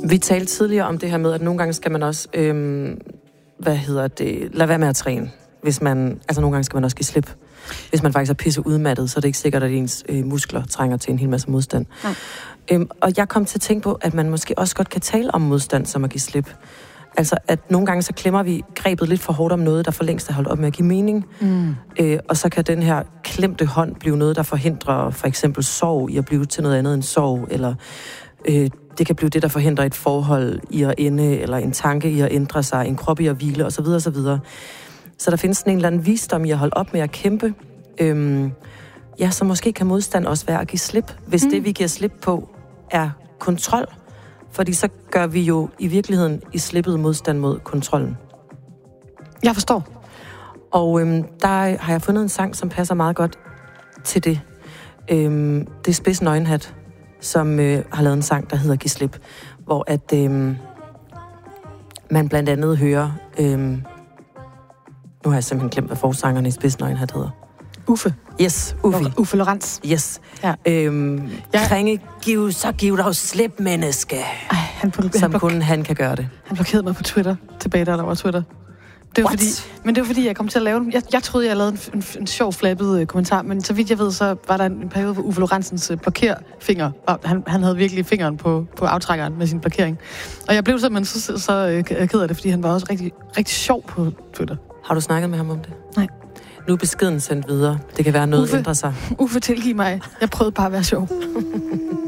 Vi talte tidligere om det her med, at nogle gange skal man også, lade være med at træne. Hvis man, altså nogle gange skal man også give slip. Hvis man faktisk er pisse udmattet, så er det ikke sikkert, at ens muskler trænger til en hel masse modstand. Og jeg kom til at tænke på, at man måske også godt kan tale om modstand, som at give slip. Altså, at nogle gange så klemmer vi grebet lidt for hårdt om noget, der for længst er holdt op med at give mening. Og så kan den her klemte hånd blive noget, der forhindrer for eksempel sorg i at blive til noget andet end sorg, eller det kan blive det, der forhindrer et forhold i at ende, eller en tanke i at ændre sig, en krop i at hvile, osv. osv. Så der findes sådan en eller anden visdom i at holde op med at kæmpe. Så måske kan modstand også være at give slip, hvis det, vi giver slip på, er kontrol. Fordi så gør vi jo i virkeligheden i slippet modstand mod kontrollen. Jeg forstår. Og der har jeg fundet en sang, som passer meget godt til det. Det er Spids Nøgenhat, som har lavet en sang, der hedder Giv slip. Hvor at man blandt andet hører... nu har jeg simpelthen glemt, hvad forsangerne i Spids Nøgenhat hedder. Uffe. Yes, Uffe. Uffe Lorenz. Yes. Ja. Kringe, giv dog slip, menneske. Kun han kan gøre det. Han blokerede mig på Twitter, tilbage der var Twitter. Det var fordi jeg kom til at lave den. Jeg troede, jeg lavede en sjov flappet kommentar, men så vidt jeg ved, så var der en periode, hvor Uffe Lorenzens blokerfinger, og han havde virkelig fingeren på aftrækkeren med sin blokering. Og jeg blev simpelthen så ked af det, fordi han var også rigtig, rigtig sjov på Twitter. Har du snakket med ham om det? Nej. Nu er beskeden sendt videre. Det kan være, noget ændrer sig. Uffe, tilgiv mig. Jeg prøvede bare at være sjov.